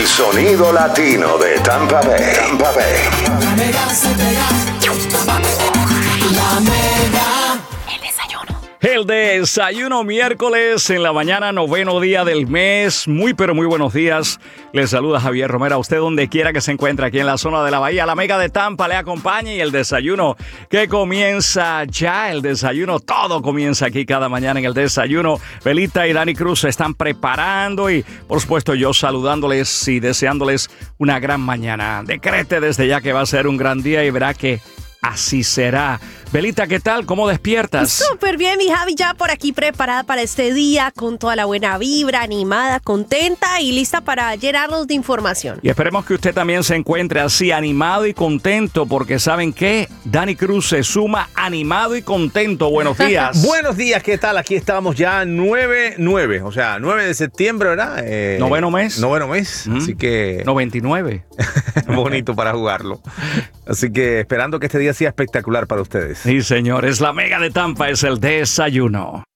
El sonido latino de Tampa Bay. Tampa Bay. La Mega se pega. La Mega. El desayuno. El desayuno miércoles en la mañana, 9º día del mes. Muy pero muy buenos días. Les saluda Javier Romero. A usted donde quiera que se encuentre aquí en la zona de la Bahía. La Mega de Tampa le acompaña y el desayuno que comienza ya. El desayuno, todo comienza aquí cada mañana en el desayuno. Belita y Dani Cruz se están preparando y por supuesto yo saludándoles y deseándoles una gran mañana. Decrete desde ya que va a ser un gran día y verá que así será. Belita, ¿qué tal? ¿Cómo despiertas? Súper bien, mi Javi, ya por aquí preparada para este día, con toda la buena vibra, animada, contenta y lista para llenarnos de información. Y esperemos que usted también se encuentre así, animado y contento, porque ¿saben qué? Dani Cruz se suma animado y contento. Buenos días. Buenos días, ¿qué tal? Aquí estamos ya 9/9, o sea, 9 de septiembre, ¿verdad? Noveno mes. Noveno mes, así que 99. bonito para jugarlo. Así que esperando que este día sea espectacular para ustedes. Sí, señores, la Mega de Tampa es el desayuno.